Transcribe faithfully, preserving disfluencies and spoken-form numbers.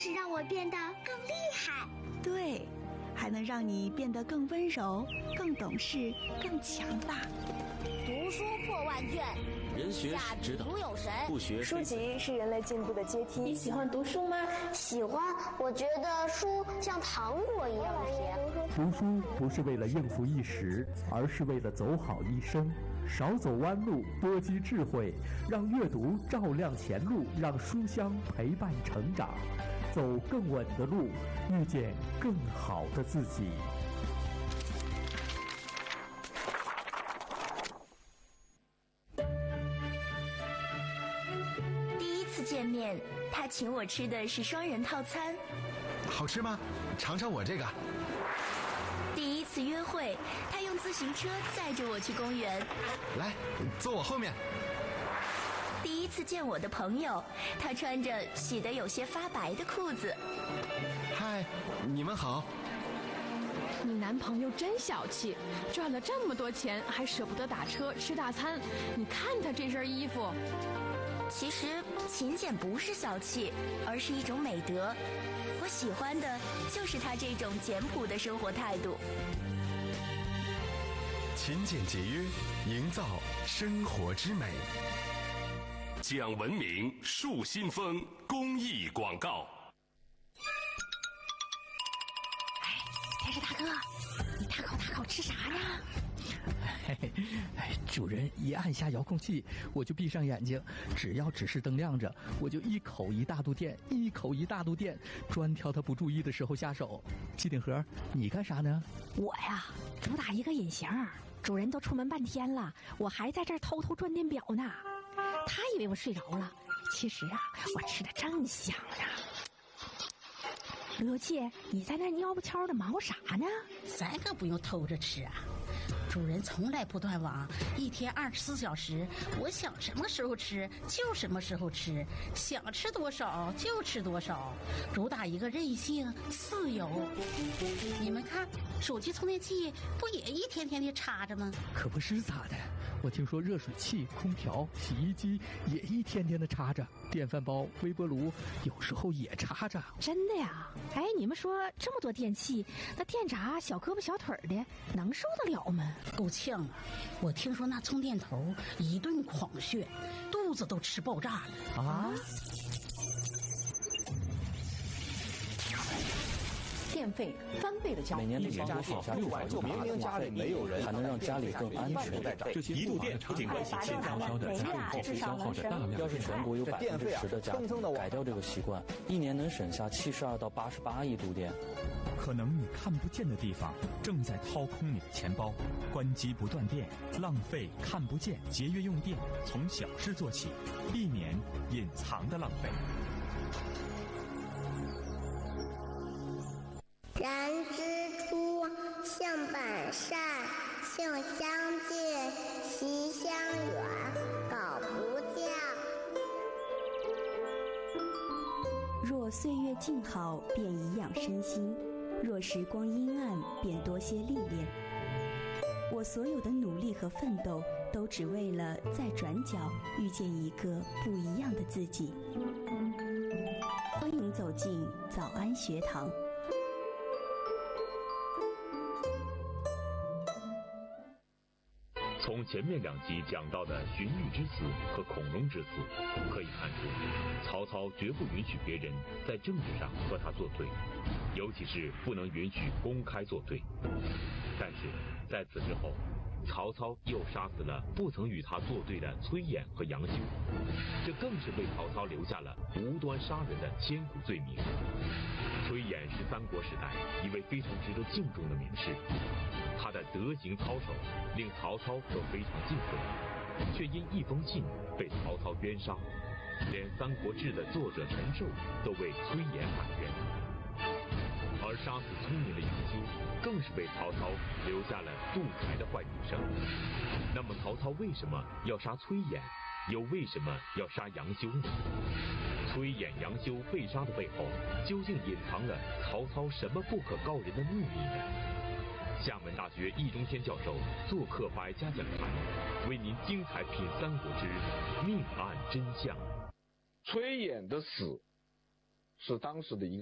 是让我变得更厉害。 对，还能让你变得更温柔、更懂事、更强大。 读书破万卷， 人学是指导，不学书籍是人类进步的阶梯。 你喜欢读书吗？ 喜欢，我觉得书像糖果一样甜。 读书不是为了应付一时，而是为了走好一生。少走弯路，多积智慧，让阅读照亮前路，让书香陪伴成长，走更稳的路，遇见更好的自己。 第一次见面，他请我吃的是双人套餐。 好吃吗？尝尝我这个。 第一次约会，他用自行车载着我去公园。 来，坐我后面。 第一次见我的朋友，他穿着洗得有些发白的裤子。 嗨，你们好。 你男朋友真小气，赚了这么多钱还舍不得打车吃大餐。你看他这身衣服。 其实勤俭不是小气，而是一种美德。我喜欢的就是他这种简朴的生活态度。 勤俭节约，营造生活之美。 讲文明树新风公益广告。 哎，电视大哥，你大口大口吃啥呢？ 嘿嘿，哎，主人一按下遥控器，我就闭上眼睛，只要指示灯亮着，我就一口一大肚电，一口一大肚电，专挑他不注意的时候下手。机顶盒，你干啥呢？ 我呀，主打一个隐形，主人都出门半天了，我还在这儿偷偷转电表呢。他以为我睡着了，其实啊，我吃的正香呢。罗姐，你在那蔫不悄的忙活啥呢？ 咱可不用偷着吃啊。主人从来不断网，一天二十四小时，我想什么时候吃就什么时候吃，想吃多少就吃多少，主打一个任性自由。你们看，手机充电器不也一天天的插着吗？ 可不是咋的，我听说热水器、空调、洗衣机也一天天的插着，电饭煲、微波炉有时候也插着。 真的呀？哎，你们说这么多电器，那电闸小胳膊小腿的能受得了吗？ 够呛啊！我听说那充电头一顿狂炫，肚子都吃爆炸了啊！ 电费翻倍的交易， 每年的年度省下六百多， 明明家里没有人， 还能让家里更安全。 这些一度电不仅关系轻飘飘的家里后期消耗着大量。 要是全国有百分之十的家庭改掉这个习惯，一年能省下七十二到八十八亿度电。 可能你看不见的地方正在掏空你的钱包，关机不断电，浪费看不见，节约用电，从小事做起，避免隐藏的浪费。 人之初，性本善，性相近，习相远，苟不教。 若岁月静好，便颐养身心；若时光阴暗，便多些历练。我所有的努力和奋斗，都只为了在转角遇见一个不一样的自己。欢迎走进早安学堂。 从前面两集讲到的荀彧之死和孔融之死，可以看出，曹操绝不允许别人在政治上和他作对，尤其是不能允许公开作对。但是在此之后，曹操又杀死了不曾与他作对的崔琰和杨修，这更是为曹操留下了无端杀人的千古罪名。崔琰是三国时代一位非常值得敬重的名士，他的德行操守令曹操都非常敬佩，却因一封信被曹操冤杀，连《三国志》的作者陈寿都为崔琰喊冤。而杀死聪明的杨修，更是为曹操留下了杜才的坏名声。那么曹操为什么要杀崔琰，又为什么要杀杨修呢？崔琰、杨修被杀的背后，究竟隐藏了曹操什么不可告人的秘密呢？厦门大学易中天教授做客百家讲坛，为您精彩品三国之命案真相。 崔琰的死是当时的一个